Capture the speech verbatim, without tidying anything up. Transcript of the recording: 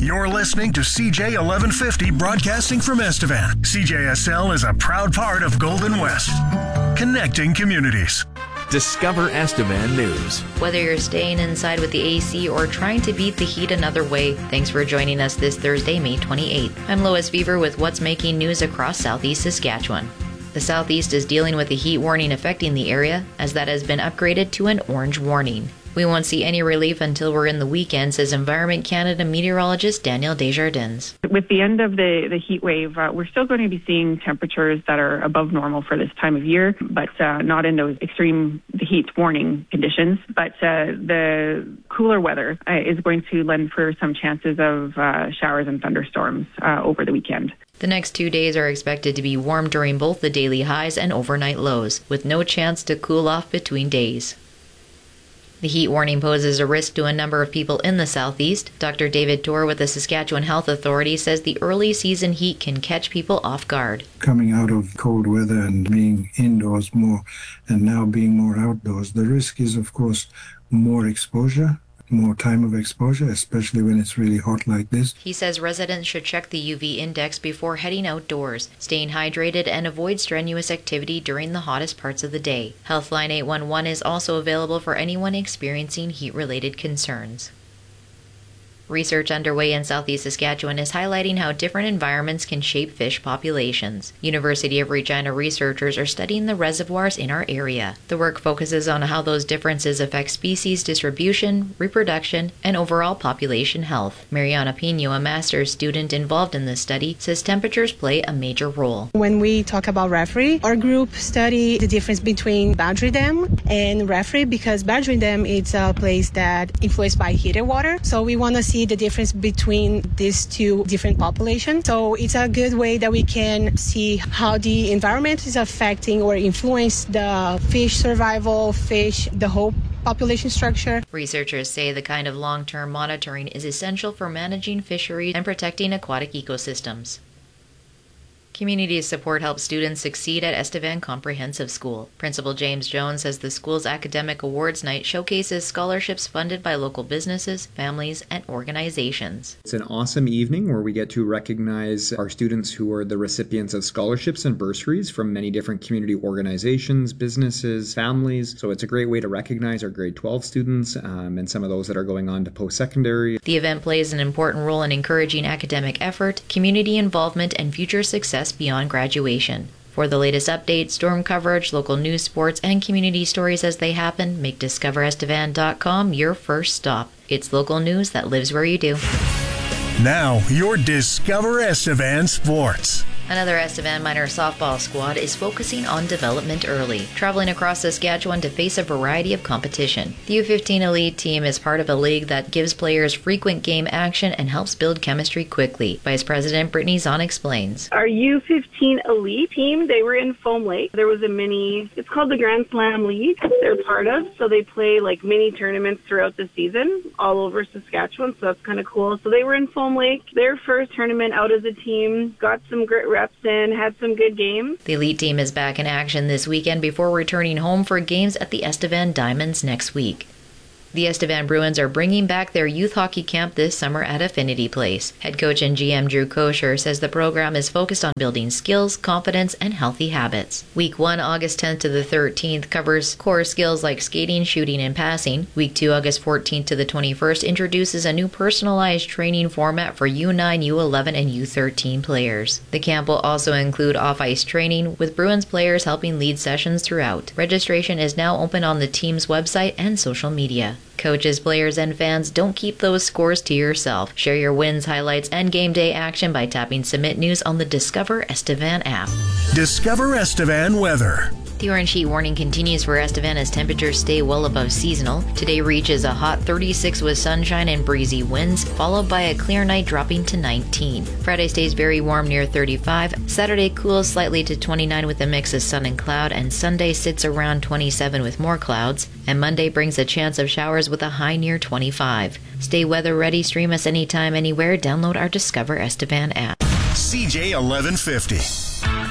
You're listening to C J eleven fifty broadcasting from Estevan. C J S L is a proud part of Golden West, connecting communities. Discover Estevan News. Whether you're staying inside with the A C or trying to beat the heat another way, thanks for joining us this Thursday, May twenty-eighth. I'm Lois Beaver with what's making news across southeast Saskatchewan. The southeast is dealing with a heat warning affecting the area, as that has been upgraded to an orange warning. We won't see any relief until we're in the weekend, says Environment Canada meteorologist Daniel Desjardins. With the end of the, the heat wave, uh, we're still going to be seeing temperatures that are above normal for this time of year, but uh, not in those extreme heat warning conditions. But uh, the cooler weather uh, is going to lend for some chances of uh, showers and thunderstorms uh, over the weekend. The next two days are expected to be warm during both the daily highs and overnight lows, with no chance to cool off between days. The heat warning poses a risk to a number of people in the southeast. Doctor David Torr with the Saskatchewan Health Authority says the early season heat can catch people off guard. Coming out of cold weather and being indoors more and now being more outdoors, the risk is, of course, more exposure, more time of exposure, especially when it's really hot like this. He says residents should check the U V index before heading outdoors, staying hydrated, and avoid strenuous activity during the hottest parts of the day. Healthline eight one one is also available for anyone experiencing heat-related concerns. Research underway in southeast Saskatchewan is highlighting how different environments can shape fish populations. University of Regina researchers are studying the reservoirs in our area. The work focuses on how those differences affect species distribution, reproduction, and overall population health. Mariana Pino, a master's student involved in this study, says temperatures play a major role. When we talk about Refree, our group study the difference between Boundary Dam and Refree, because Boundary Dam is a place that influenced by heated water. So we want to see the difference between these two different populations. So it's a good way that we can see how the environment is affecting or influence the fish survival, fish, the whole population structure. Researchers say the kind of long-term monitoring is essential for managing fisheries and protecting aquatic ecosystems. Community support helps students succeed at Estevan Comprehensive School. Principal James Jones says the school's academic awards night showcases scholarships funded by local businesses, families, and organizations. It's an awesome evening where we get to recognize our students who are the recipients of scholarships and bursaries from many different community organizations, businesses, families. So it's a great way to recognize our grade twelve students um, and some of those that are going on to post-secondary. The event plays an important role in encouraging academic effort, community involvement, and future success beyond graduation. For the latest updates, storm coverage, local news, sports, and community stories as they happen, make discover estevan dot com your first stop. It's local news that lives where you do. Now, your Discover Estevan Sports. Another Estevan minor softball squad is focusing on development early, traveling across Saskatchewan to face a variety of competition. The U fifteen Elite team is part of a league that gives players frequent game action and helps build chemistry quickly. Vice President Brittany Zahn explains. Our U fifteen Elite team, they were in Foam Lake. There was a mini, it's called the Grand Slam League they're part of. So they play like mini tournaments throughout the season all over Saskatchewan. So that's kind of cool. So they were in Foam Lake. Their first tournament out as a team, got some great reps in, had some good games. The Elite team is back in action this weekend before returning home for games at the Estevan Diamonds next week. The Estevan Bruins are bringing back their youth hockey camp this summer at Affinity Place. Head coach and G M Drew Kosher says the program is focused on building skills, confidence, and healthy habits. Week one, August tenth to the thirteenth, covers core skills like skating, shooting, and passing. Week two, August fourteenth to the twenty-first, introduces a new personalized training format for U nine, U eleven, and U thirteen players. The camp will also include off-ice training, with Bruins players helping lead sessions throughout. Registration is now open on the team's website and social media. Coaches, players, and fans, don't keep those scores to yourself. Share your wins, highlights, and game day action by tapping Submit News on the Discover Estevan app. Discover Estevan weather. The orange heat warning continues for Estevan as temperatures stay well above seasonal. Today reaches a hot thirty-six with sunshine and breezy winds, followed by a clear night dropping to nineteen. Friday stays very warm near thirty-five. Saturday cools slightly to twenty-nine with a mix of sun and cloud, and Sunday sits around twenty-seven with more clouds. And Monday brings a chance of showers with a high near twenty-five. Stay weather ready, stream us anytime, anywhere. Download our Discover Estevan app. C J eleven fifty.